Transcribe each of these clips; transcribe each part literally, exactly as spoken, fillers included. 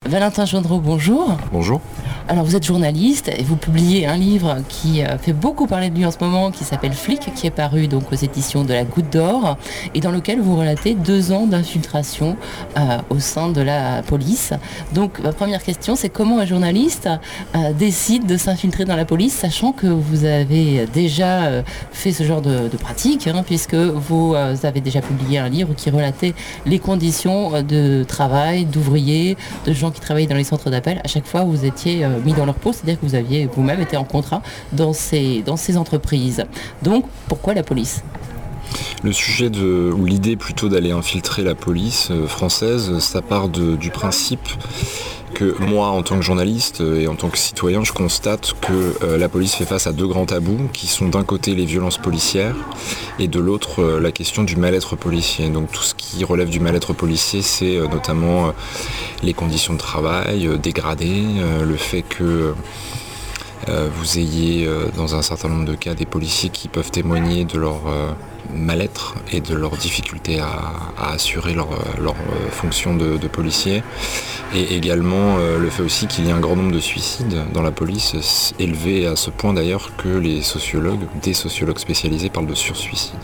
Valentin Gendreau, bonjour. Bonjour. Alors vous êtes journaliste et vous publiez un livre qui fait beaucoup parler de lui en ce moment, qui s'appelle Flic, qui est paru donc aux éditions de la Goutte d'Or et dans lequel vous relatez deux ans d'infiltration euh, au sein de la police. Donc ma première question, c'est comment un journaliste euh, décide de s'infiltrer dans la police, sachant que vous avez déjà euh, fait ce genre de, de pratique, hein, puisque vous euh, avez déjà publié un livre qui relatait les conditions de travail, d'ouvriers, de gens qui travaillaient dans les centres d'appel. À chaque fois, vous étiez euh, mis dans leur peau, c'est-à-dire que vous aviez vous-même été en contrat dans ces, dans ces entreprises. Donc, pourquoi la police ? Le sujet de, ou l'idée plutôt d'aller infiltrer la police euh, française, ça part de, du principe que moi, en tant que journaliste et en tant que citoyen, je constate que euh, la police fait face à deux grands tabous, qui sont d'un côté les violences policières et de l'autre euh, la question du mal-être policier. Donc tout ce qui relève du mal-être policier, c'est euh, notamment euh, les conditions de travail euh, dégradées, euh, le fait que euh, vous ayez euh, dans un certain nombre de cas des policiers qui peuvent témoigner de leur euh, mal-être et de leur difficulté à, à assurer leur, leur fonction de, de policier. Et également euh, le fait aussi qu'il y a un grand nombre de suicides dans la police, élevé à ce point d'ailleurs que les sociologues, des sociologues spécialisés parlent de sursuicide.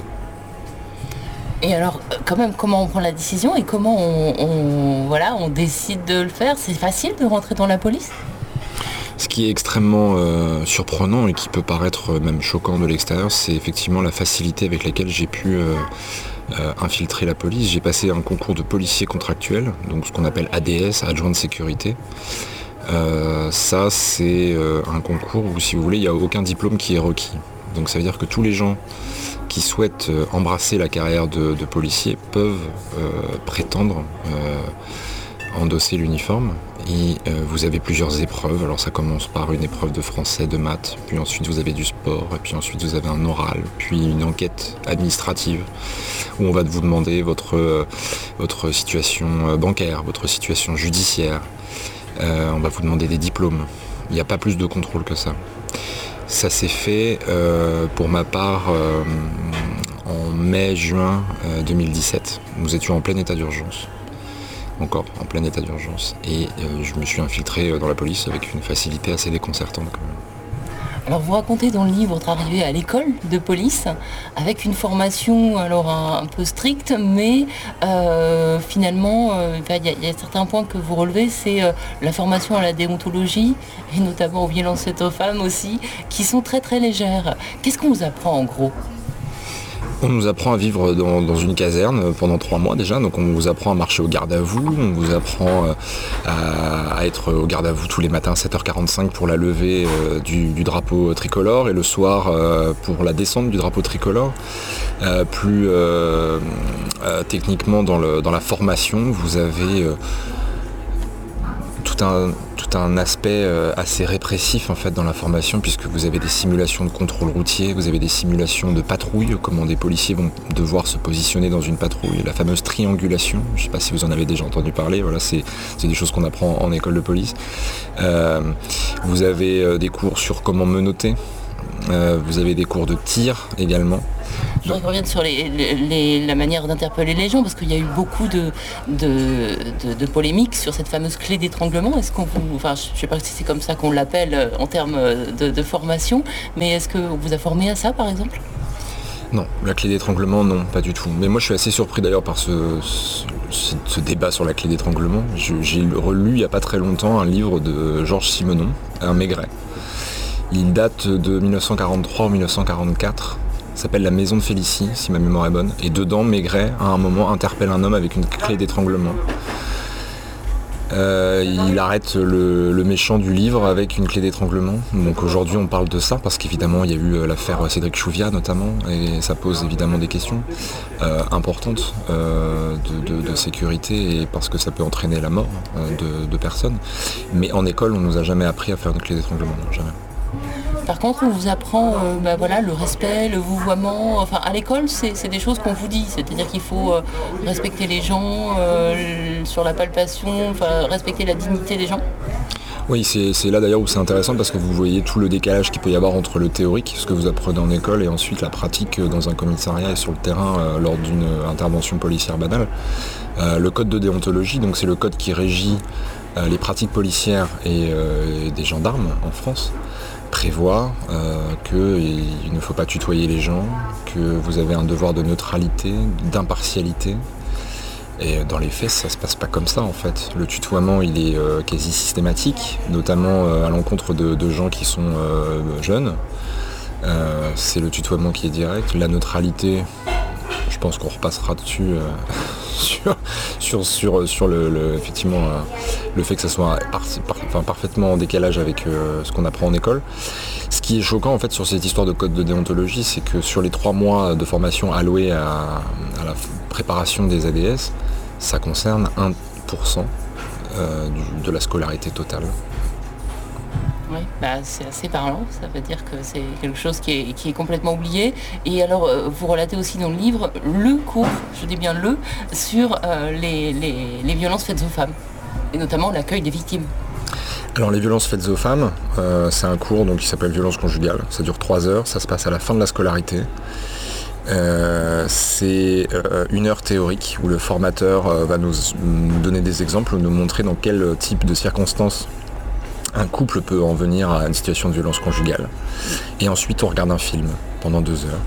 Et alors, quand même, comment on prend la décision et comment on, on, voilà, on décide de le faire ? C'est facile de rentrer dans la police ? Ce qui est extrêmement euh, surprenant et qui peut paraître même choquant de l'extérieur, c'est effectivement la facilité avec laquelle j'ai pu euh, euh, infiltrer la police. J'ai passé un concours de policier contractuel, donc ce qu'on appelle A D S, adjoint de sécurité. Euh, ça, c'est euh, un concours où, si vous voulez, il n'y a aucun diplôme qui est requis. Donc ça veut dire que tous les gens qui souhaitent euh, embrasser la carrière de, de policier peuvent euh, prétendre euh, endosser l'uniforme. Et euh, vous avez plusieurs épreuves. Alors ça commence par une épreuve de français, de maths, puis ensuite vous avez du sport, et puis ensuite vous avez un oral, puis une enquête administrative où on va vous demander votre, euh, votre situation bancaire, votre situation judiciaire. Euh, on va vous demander des diplômes. Il n'y a pas plus de contrôle que ça. Ça s'est fait euh, pour ma part euh, en mai-juin euh, deux mille dix-sept. Nous étions en plein état d'urgence. Encore en plein état d'urgence. Et euh, je me suis infiltré dans la police avec une facilité assez déconcertante quand même. Alors vous racontez dans le livre votre arrivée à l'école de police avec une formation alors un, un peu stricte, mais euh, finalement il euh, y, y a certains points que vous relevez, c'est euh, la formation à la déontologie et notamment aux violences faites aux femmes aussi, qui sont très très légères. Qu'est-ce qu'on vous apprend en gros ? On nous apprend à vivre dans, dans une caserne pendant trois mois déjà, donc on vous apprend à marcher au garde à vous, on vous apprend euh, à, à être au garde à vous tous les matins à sept heures quarante-cinq pour la levée euh, du, du drapeau tricolore et le soir euh, pour la descente du drapeau tricolore. Euh, plus euh, euh, techniquement dans, le, dans la formation, vous avez euh, tout un, tout un aspect euh, assez répressif en fait dans la formation, puisque vous avez des simulations de contrôle routier, vous avez des simulations de patrouille, comment des policiers vont devoir se positionner dans une patrouille, la fameuse triangulation, je ne sais pas si vous en avez déjà entendu parler, voilà, c'est, c'est des choses qu'on apprend en école de police. Euh, vous avez euh, des cours sur comment menotter, euh, vous avez des cours de tir également. Je voudrais qu'on revienne sur les, les, la manière d'interpeller les gens, parce qu'il y a eu beaucoup de, de, de, de polémiques sur cette fameuse clé d'étranglement. Est-ce qu'on vous, enfin, je ne sais pas si c'est comme ça qu'on l'appelle en termes de, de formation, mais est-ce qu'on vous a formé à ça, par exemple ? Non, la clé d'étranglement, non, pas du tout. Mais moi, je suis assez surpris d'ailleurs par ce, ce, ce débat sur la clé d'étranglement. Je, j'ai relu il n'y a pas très longtemps un livre de Georges Simenon, un Maigret. Il date de dix-neuf cent quarante-trois ou dix-neuf cent quarante-quatre. S'appelle La Maison de Félicie, si ma mémoire est bonne. Et dedans, Maigret, à un moment, interpelle un homme avec une clé d'étranglement. Euh, il arrête le, le méchant du livre avec une clé d'étranglement. Donc aujourd'hui, on parle de ça, parce qu'évidemment, il y a eu l'affaire Cédric Chouviat, notamment, et ça pose évidemment des questions euh, importantes euh, de, de, de sécurité, et parce que ça peut entraîner la mort euh, de, de personnes. Mais en école, on ne nous a jamais appris à faire une clé d'étranglement, non, jamais. Par contre, on vous apprend euh, bah, voilà, le respect, le vouvoiement. Enfin, à l'école, c'est, c'est des choses qu'on vous dit. C'est-à-dire qu'il faut euh, respecter les gens, euh, sur la palpation, enfin, respecter la dignité des gens. Oui, c'est, c'est là d'ailleurs où c'est intéressant parce que vous voyez tout le décalage qu'il peut y avoir entre le théorique, ce que vous apprenez en école, et ensuite la pratique dans un commissariat et sur le terrain euh, lors d'une intervention policière banale. Euh, le code de déontologie, donc c'est le code qui régit euh, les pratiques policières et, euh, et des gendarmes en France, prévoit euh, qu'il ne faut pas tutoyer les gens, que vous avez un devoir de neutralité, d'impartialité. Et dans les faits, ça se passe pas comme ça en fait. Le tutoiement, il est euh, quasi systématique, notamment euh, à l'encontre de, de gens qui sont euh, jeunes. Euh, c'est le tutoiement qui est direct. La neutralité, je pense qu'on repassera dessus euh, sur, sur, sur, sur le, le, effectivement, euh, le fait que ça soit par, par, enfin, parfaitement en décalage avec euh, ce qu'on apprend en école. Ce qui est choquant en fait sur cette histoire de code de déontologie, c'est que sur les trois mois de formation alloués à, à la préparation des A D S, ça concerne un pour cent euh, du, de la scolarité totale. Oui, bah, c'est assez parlant, ça veut dire que c'est quelque chose qui est, qui est complètement oublié. Et alors, euh, vous relatez aussi dans le livre le cours, je dis bien le, sur euh, les, les, les violences faites aux femmes, et notamment l'accueil des victimes. Alors les violences faites aux femmes, euh, c'est un cours donc, qui s'appelle violence conjugale, ça dure trois heures, ça se passe à la fin de la scolarité. Euh, c'est euh, une heure théorique où le formateur euh, va nous, nous donner des exemples, nous montrer dans quel type de circonstances un couple peut en venir à une situation de violence conjugale. Et ensuite on regarde un film pendant deux heures.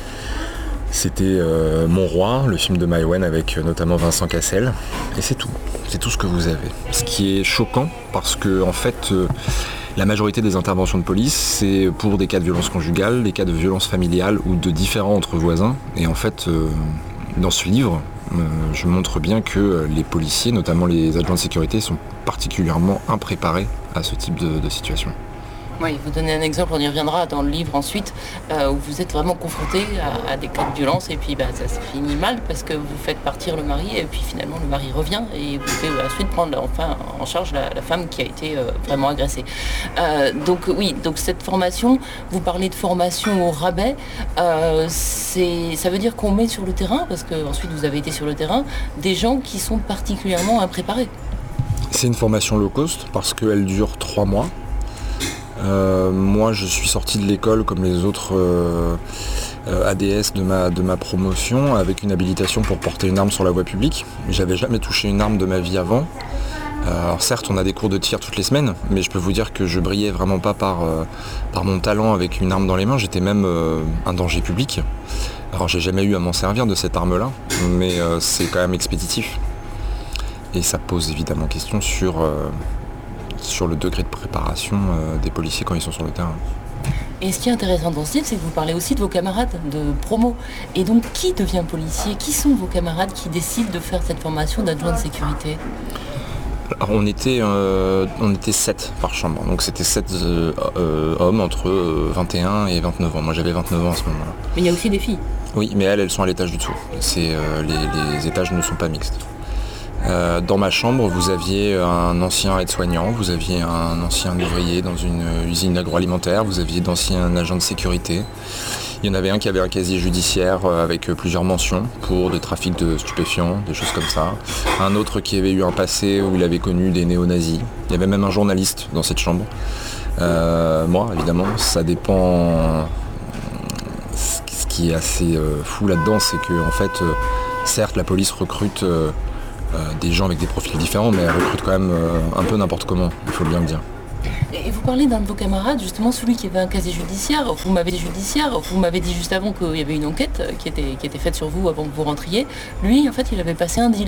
C'était euh, Mon Roi, le film de Maïwenn avec euh, notamment Vincent Cassel, et c'est tout. C'est tout ce que vous avez. Ce qui est choquant parce que en fait, euh, la majorité des interventions de police, c'est pour des cas de violence conjugale, des cas de violence familiale ou de différends entre voisins. Et en fait, euh, dans ce livre, euh, je montre bien que les policiers, notamment les adjoints de sécurité, sont particulièrement impréparés à ce type de, de situation. Oui, vous donnez un exemple, on y reviendra dans le livre ensuite, euh, où vous êtes vraiment confronté à, à des cas de violence et puis bah, ça se finit mal parce que vous faites partir le mari et puis finalement le mari revient et vous pouvez ensuite prendre enfin en charge la, la femme qui a été euh, vraiment agressée. Euh, donc oui, donc cette formation, vous parlez de formation au rabais, euh, c'est, ça veut dire qu'on met sur le terrain, parce que ensuite vous avez été sur le terrain, des gens qui sont particulièrement impréparés. C'est une formation low cost parce qu'elle dure trois mois. Euh, moi je suis sorti de l'école comme les autres euh, euh, A D S de ma, de ma promotion avec une habilitation pour porter une arme sur la voie publique. J'avais jamais touché une arme de ma vie avant. Euh, alors certes on a des cours de tir toutes les semaines, mais je peux vous dire que je brillais vraiment pas par, euh, par mon talent avec une arme dans les mains, j'étais même euh, un danger public. Alors j'ai jamais eu à m'en servir de cette arme là, mais euh, c'est quand même expéditif. Et ça pose évidemment question sur... Euh, sur le degré de préparation euh, des policiers quand ils sont sur le terrain. Et ce qui est intéressant dans ce livre, c'est que vous parlez aussi de vos camarades de promo. Et donc, qui devient policier? Qui sont vos camarades qui décident de faire cette formation d'adjoint de sécurité? Alors, on était, euh, on était sept par chambre, donc c'était sept euh, euh, hommes entre euh, vingt et un et vingt-neuf ans. Moi j'avais vingt-neuf ans à ce moment-là. Mais il y a aussi des filles? Oui, mais elles, elles sont à l'étage du dessous. C'est, euh, les, les étages ne sont pas mixtes. Euh, dans ma chambre, vous aviez un ancien aide-soignant, vous aviez un ancien ouvrier dans une usine agroalimentaire, vous aviez d'anciens agents de sécurité. Il y en avait un qui avait un casier judiciaire avec plusieurs mentions pour des trafics de stupéfiants, des choses comme ça. Un autre qui avait eu un passé où il avait connu des néo-nazis. Il y avait même un journaliste dans cette chambre. Euh, moi, évidemment, ça dépend. Ce qui est assez fou là-dedans, c'est que en fait, certes, la police recrute Euh, des gens avec des profils différents, mais elle recrute quand même euh, un peu n'importe comment, il faut bien le dire. Et vous parlez d'un de vos camarades, justement celui qui avait un casier judiciaire, vous m'avez dit judiciaire, vous m'avez dit juste avant qu'il y avait une enquête qui était, qui était faite sur vous avant que vous rentriez. Lui, en fait, il avait passé un deal.